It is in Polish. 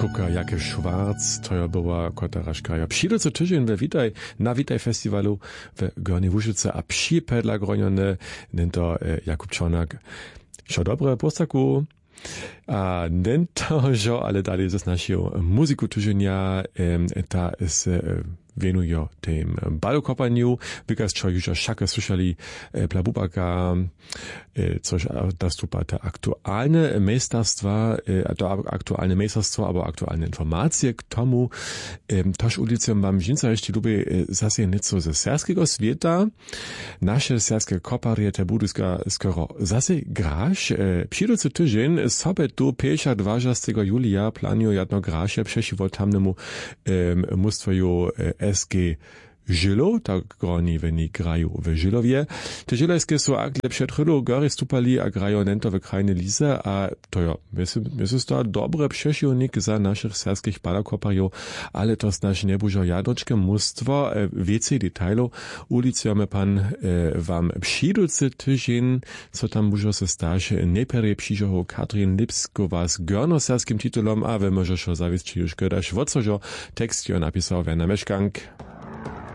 Kuka Jakub Schwarz, to była Kotaraška. Ja przyjdę co tydzień na Witaj Festiwalu w Gornej Łużyce, a przypedla gronione, nento Jakub Czarnak. Šo dobre, postaku. A nento, jo, ale dalej z naszą muzyku tydzienia, ta jest venuje tym balokopaniu, wykaz čo już szaka słyszeli Plabubaka, coś nastupa te aktualne meisterstwa, aktualne meisterstwa, albo aktualne informacje k tomu. Toż ulicem wam żinca jeszcze lubię zase nieco ze serskiego świata. Nasze serskie koparie te budu skoro zase grasz. Przyjducy tydzień sobie tu 20. julia planują jedno grasze przeciwko tamnemu mustwoju SG Żylo, tak oni oni grają w Żylowie. Te żylowskie są akle przed chwilą gory stupali, a grają nento w krajne lise, a to ja, myślę, to dobre przesiłnik za naszych serskich balakopariów, ale to znaczy nie bużo jadroczke mnóstwo więcej detalów. Ulicujemy pan wam przyjducy tydzień, co tam bużo se starzy, neperie przyjżoho Katrin Lipskowa z gornoserskim titulom, a wy możesz zawieć, czy już gadasz, wo co tekst jo napisał Werner Meszkank.